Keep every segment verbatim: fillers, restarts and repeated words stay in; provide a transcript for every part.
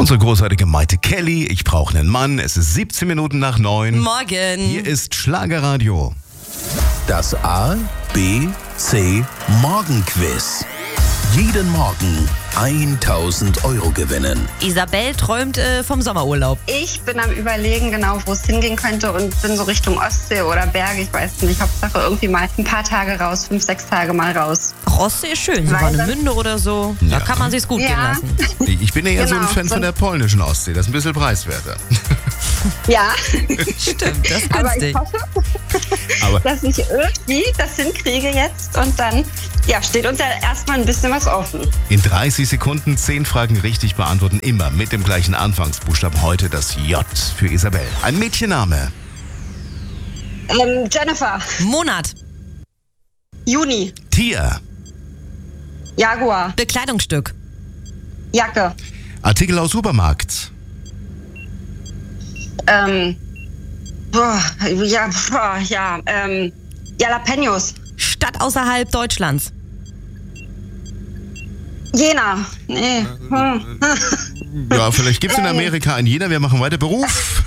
Unsere großartige Maite Kelly, ich brauche einen Mann. Es ist siebzehn Minuten nach neun. Morgen. Hier ist Schlagerradio. Das A, B, C Morgenquiz. Jeden Morgen tausend Euro gewinnen. Isabel träumt äh, vom Sommerurlaub. Ich bin am Überlegen, genau, wo es hingehen könnte und bin so Richtung Ostsee oder Berge, ich weiß nicht. Hauptsache irgendwie mal ein paar Tage raus, fünf, sechs Tage mal raus. Ach, Ostsee ist schön, so Warnemünde oder so. Ja. Da kann man sich's gut Ja. gehen lassen. Ich bin ja eher so ein Genau. Fan von der polnischen Ostsee. Das ist ein bisschen preiswerter. Ja, Stimmt, das ist aber ich günstig. hoffe, Aber dass ich irgendwie das hinkriege jetzt und dann ja, steht uns ja erstmal ein bisschen was offen. in dreißig Sekunden zehn Fragen richtig beantworten. Immer mit dem gleichen Anfangsbuchstaben. Heute das J für Isabel. Ein Mädchenname. Ähm, Jennifer, Monat, Juni, Tier. Jaguar, Bekleidungsstück, Jacke, Artikel aus Supermarkt. ähm, boah, ja, boah, ja, ähm, Jalapenos, Stadt außerhalb Deutschlands, Jena, nee, hm. Ja, vielleicht gibt es in Amerika einen Jena. Wir machen weiter. Beruf.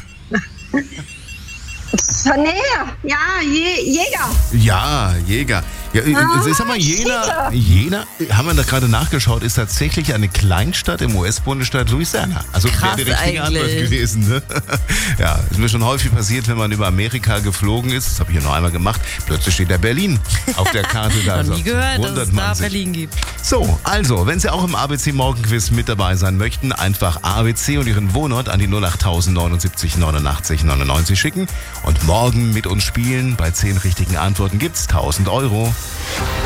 nee, ja, Je Jäger, Ja, Jäger. Ja, Ah, sag mal, Jena, Cheater. Jena, haben wir da gerade nachgeschaut, ist tatsächlich eine Kleinstadt im U S-Bundesstaat Louisiana. Also Krass wäre die richtige eigentlich. Antwort gewesen. Ne? Ja, ist mir schon häufig passiert, wenn man über Amerika geflogen ist. Das habe ich ja noch einmal gemacht. Plötzlich steht da Berlin auf der Karte da. noch nie gehört, dass Wundert es man da sich. Berlin gibt. So, also, wenn Sie auch im A B C Morgenquiz mit dabei sein möchten, einfach A B C und Ihren Wohnort an die null acht neunundsiebzig neunundachtzig neunundneunzig schicken und morgen mit uns spielen. Bei zehn richtigen Antworten gibt's tausend Euro.